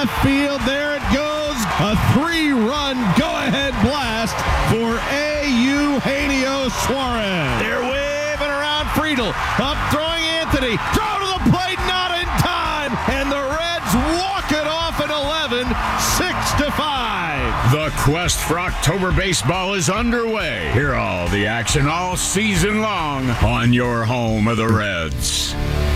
field. There it goes. A 3-run go-ahead blast for Eugenio Suarez. They're waving around Friedl. Up throwing Anthony. Throw to the plate, not in time. And the Reds walk it off at 11, 6-5. The quest for October baseball is underway. Hear all the action all season long on your home of the Reds.